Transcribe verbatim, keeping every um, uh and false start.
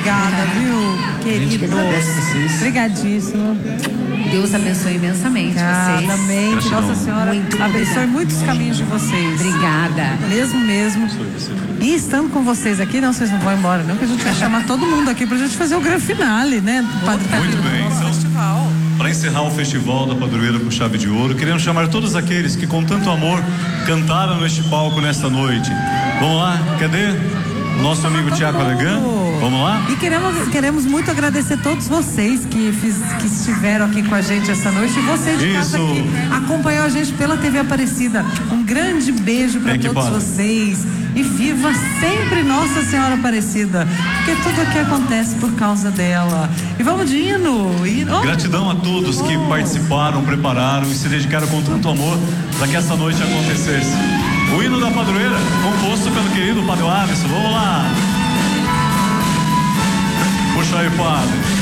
obrigada, viu, querido? Obrigadíssimo. Deus abençoe imensamente vocês. Amém. Que Nossa Senhora muito abençoe obrigada. muitos caminhos de vocês. Obrigada. Mesmo, mesmo. E estando com vocês aqui, não, vocês não vão embora, não, que a gente vai chamar todo mundo aqui pra gente fazer o grande finale, né? Do Padre Muito bem, então, festival. para encerrar o festival da Padroeira com chave de ouro, queremos chamar todos aqueles que com tanto amor cantaram neste palco nesta noite. Vamos lá, cadê o nosso amigo Tiago Aragã? Vamos lá? E queremos, queremos muito agradecer todos vocês que, fiz, que estiveram aqui com a gente essa noite, e vocês de casa Isso. que acompanhou a gente pela T V Aparecida. Um grande beijo para todos Equipada. vocês. E viva sempre Nossa Senhora Aparecida, porque tudo aqui acontece por causa dela. E vamos de hino. hino. Oh. Gratidão a todos que participaram, prepararam e se dedicaram com tanto amor para que essa noite acontecesse. O hino da Padroeira, composto pelo querido Padre Alisson. Vamos lá. Puxa aí, Padre.